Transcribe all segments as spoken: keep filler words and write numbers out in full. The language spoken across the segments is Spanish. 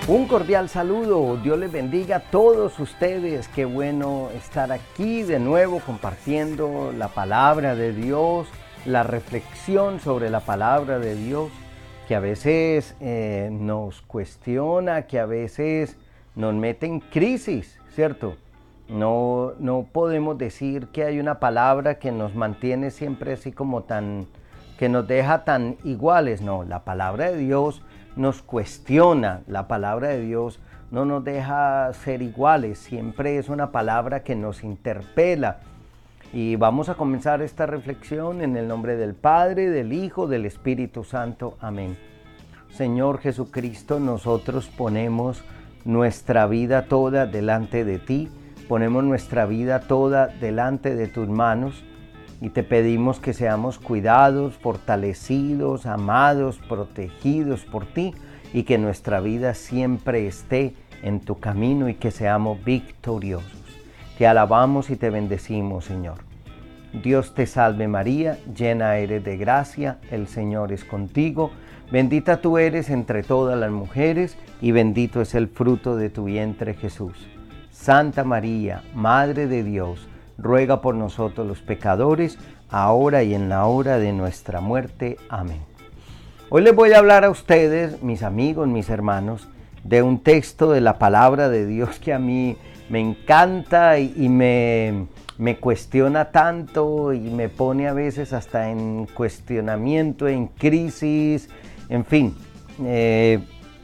Un cordial saludo, Dios les bendiga a todos ustedes, qué bueno estar aquí de nuevo compartiendo la palabra de Dios, la reflexión sobre la palabra de Dios, que a veces eh, nos cuestiona, que a veces nos mete en crisis, ¿cierto? No, no podemos decir que hay una palabra que nos mantiene siempre así como tan, que nos deja tan iguales, no, la palabra de Dios nos cuestiona, la palabra de Dios no nos deja ser iguales, siempre es una palabra que nos interpela. Y vamos a comenzar esta reflexión en el nombre del Padre, del Hijo, del Espíritu Santo. Amén. Señor Jesucristo, nosotros ponemos nuestra vida toda delante de ti, ponemos nuestra vida toda delante de tus manos y te pedimos que seamos cuidados, fortalecidos, amados, protegidos por ti y que nuestra vida siempre esté en tu camino y que seamos victoriosos. Te alabamos y te bendecimos, Señor. Dios te salve María, llena eres de gracia, el Señor es contigo. Bendita tú eres entre todas las mujeres y bendito es el fruto de tu vientre, Jesús. Santa María, Madre de Dios, ruega por nosotros los pecadores, ahora y en la hora de nuestra muerte. Amén. Hoy les voy a hablar a ustedes, mis amigos, mis hermanos, de un texto de la palabra de Dios que a mí me encanta y, y me, me cuestiona tanto y me pone a veces hasta en cuestionamiento, en crisis, en fin. Eh,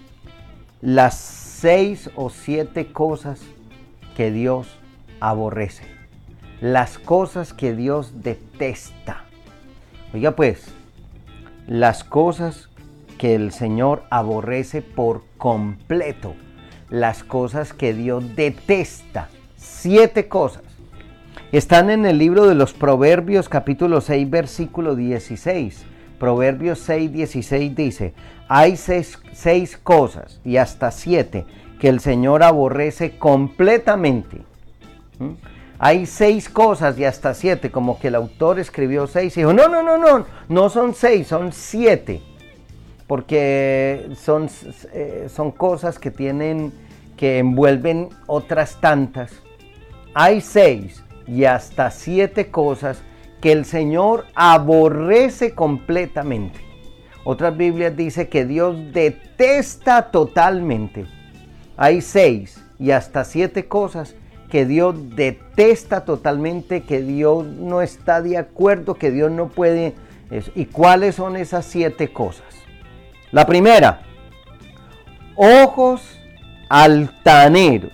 las seis o siete cosas que Dios aborrece. Las cosas que Dios detesta. Oiga pues, las cosas que el Señor aborrece por completo. Las cosas que Dios detesta. Siete cosas. Están en el libro de los Proverbios, capítulo seis, versículo dieciséis. Proverbios seis, dieciséis dice, hay seis, seis cosas y hasta siete que el Señor aborrece completamente. ¿Mm? Hay seis cosas y hasta siete, como que el autor escribió seis y dijo, no, no, no, no, no son seis, son siete, porque son, eh, son cosas que tienen, que envuelven otras tantas. Hay seis y hasta siete cosas que el Señor aborrece completamente. Otras Biblias dicen que Dios detesta totalmente. Hay seis y hasta siete cosas que Dios detesta totalmente, que Dios no está de acuerdo, que Dios no puede. ¿Y cuáles son esas siete cosas? La primera, ojos altaneros.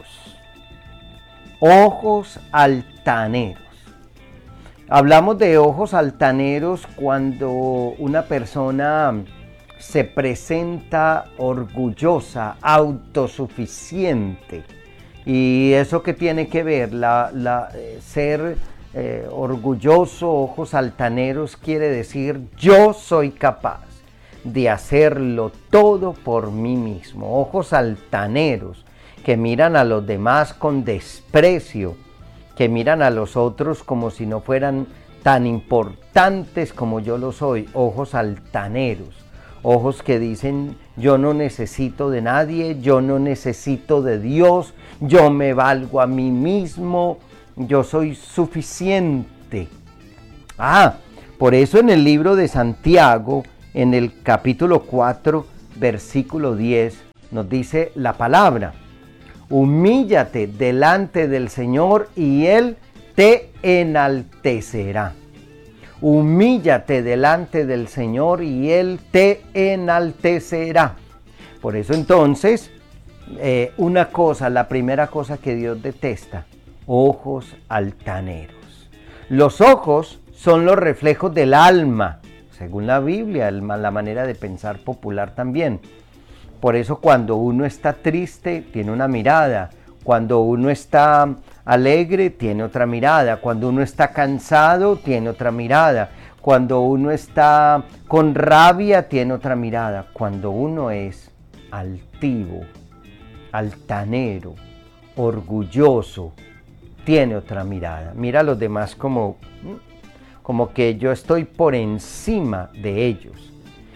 Ojos altaneros. Hablamos de ojos altaneros cuando una persona se presenta orgullosa, autosuficiente. ¿Y eso qué tiene que ver? La, la, eh, ser eh, orgulloso, ojos altaneros, quiere decir yo soy capaz de hacerlo todo por mí mismo. Ojos altaneros que miran a los demás con desprecio, que miran a los otros como si no fueran tan importantes como yo lo soy. Ojos altaneros. Ojos que dicen, yo no necesito de nadie, yo no necesito de Dios, yo me valgo a mí mismo, yo soy suficiente. Ah, por eso en el libro de Santiago, en el capítulo cuatro, versículo diez, nos dice la palabra, humíllate delante del Señor y Él te enaltecerá. Humíllate delante del Señor y Él te enaltecerá. Por eso entonces, eh, una cosa, la primera cosa que Dios detesta, ojos altaneros. Los ojos son los reflejos del alma, según la Biblia, la manera de pensar popular también. Por eso cuando uno está triste, tiene una mirada. Cuando uno está alegre, tiene otra mirada. Cuando uno está cansado, tiene otra mirada. Cuando uno está con rabia, tiene otra mirada. Cuando uno es altivo, altanero, orgulloso, tiene otra mirada. Mira a los demás como, como que yo estoy por encima de ellos.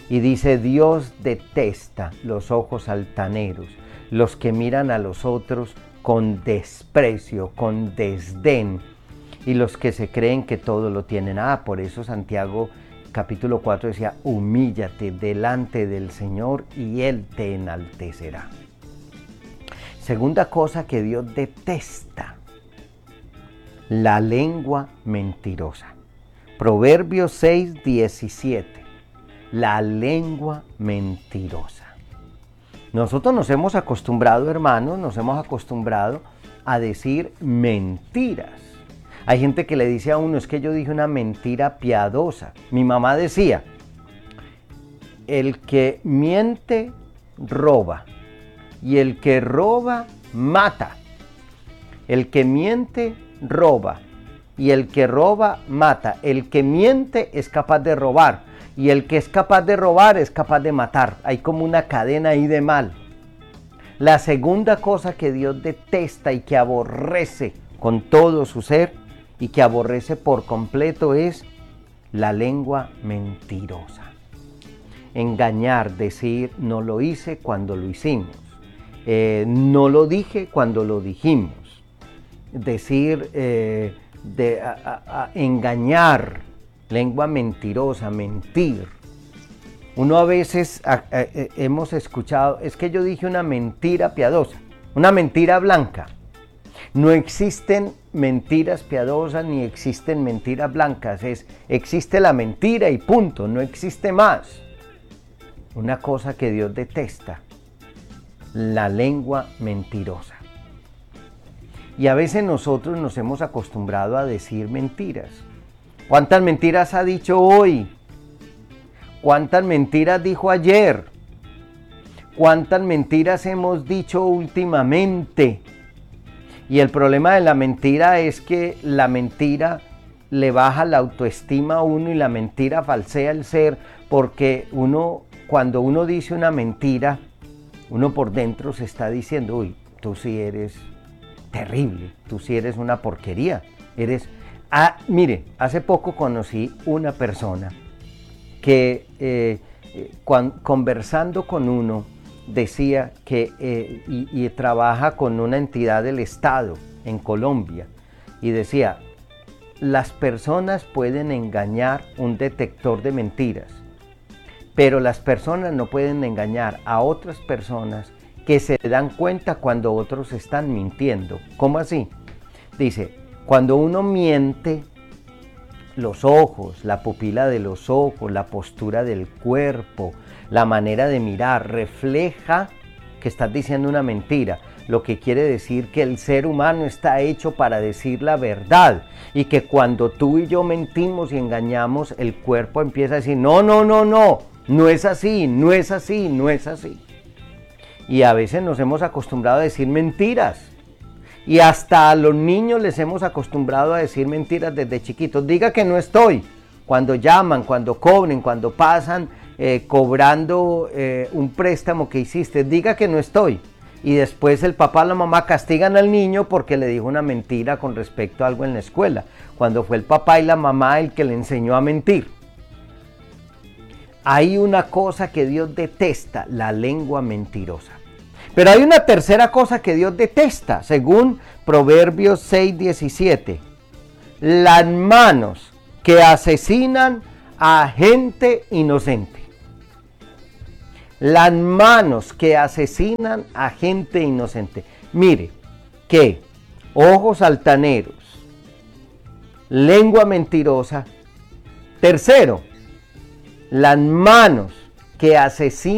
Y dice, Dios detesta los ojos altaneros, los que miran a los otros con desprecio, con desdén, y los que se creen que todo lo tienen. Ah, por eso Santiago capítulo cuatro decía, humíllate delante del Señor y Él te enaltecerá. Segunda cosa que Dios detesta, la lengua mentirosa. Proverbios seis, diecisiete. La lengua mentirosa. Nosotros nos hemos acostumbrado, hermanos, nos hemos acostumbrado a decir mentiras. Hay gente que le dice a uno, es que yo dije una mentira piadosa. Mi mamá decía, el que miente, roba. Y el que roba, mata. El que miente, roba. Y el que roba, mata. El que miente es capaz de robar. Y el que es capaz de robar es capaz de matar. Hay como una cadena ahí de mal. La segunda cosa que Dios detesta y que aborrece con todo su ser y que aborrece por completo es la lengua mentirosa. Engañar, decir no lo hice cuando lo hicimos. Eh, no lo dije cuando lo dijimos. Decir, eh, de, a, a, a engañar, lengua mentirosa, mentir. Uno a veces a, a, a, hemos escuchado, es que yo dije una mentira piadosa, una mentira blanca. No existen mentiras piadosas ni existen mentiras blancas, es, existe la mentira y punto, no existe más. Una cosa que Dios detesta, la lengua mentirosa. Y a veces nosotros nos hemos acostumbrado a decir mentiras. ¿Cuántas mentiras ha dicho hoy? ¿Cuántas mentiras dijo ayer? ¿Cuántas mentiras hemos dicho últimamente? Y el problema de la mentira es que la mentira le baja la autoestima a uno y la mentira falsea el ser, porque uno, cuando uno dice una mentira, uno por dentro se está diciendo, uy, tú sí eres terrible, tú sí eres una porquería, eres... Ah, mire, hace poco conocí una persona que eh, cuando, conversando con uno decía que eh, y, y trabaja con una entidad del Estado en Colombia y decía, las personas pueden engañar un detector de mentiras, pero las personas no pueden engañar a otras personas que se dan cuenta cuando otros están mintiendo. ¿Cómo así? Dice, cuando uno miente, los ojos, la pupila de los ojos, la postura del cuerpo, la manera de mirar, refleja que estás diciendo una mentira, lo que quiere decir que el ser humano está hecho para decir la verdad y que cuando tú y yo mentimos y engañamos, el cuerpo empieza a decir, no, no, no, no, no es así, no es así, no es así. Y a veces nos hemos acostumbrado a decir mentiras. Y hasta a los niños les hemos acostumbrado a decir mentiras desde chiquitos. Diga que no estoy. Cuando llaman, cuando cobren, cuando pasan eh, cobrando eh, un préstamo que hiciste, diga que no estoy. Y después el papá o la mamá castigan al niño porque le dijo una mentira con respecto a algo en la escuela, cuando fue el papá y la mamá el que le enseñó a mentir. Hay una cosa que Dios detesta, la lengua mentirosa. Pero hay una tercera cosa que Dios detesta, según Proverbios seis, diecisiete. Las manos que asesinan a gente inocente. Las manos que asesinan a gente inocente. Mire, que ojos altaneros, lengua mentirosa. Tercero, las manos que asesinan